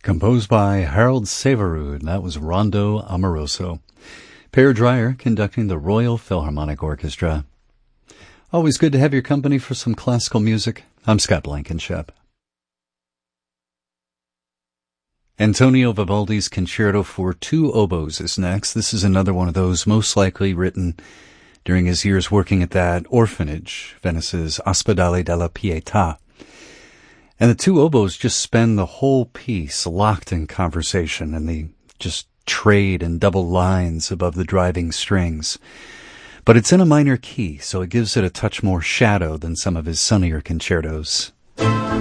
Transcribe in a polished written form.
Composed by Harold Severud. That was Rondo Amoroso. Per Dreyer conducting the Royal Philharmonic Orchestra. Always good to have your company for some classical music. I'm Scott Blankenship. Antonio Vivaldi's Concerto for Two Oboes is next. This is another one of those most likely written during his years working at that orphanage, Venice's Ospedale della Pietà. And the two oboes just spend the whole piece locked in conversation, and they just trade in double lines above the driving strings. But it's in a minor key, so it gives it a touch more shadow than some of his sunnier concertos.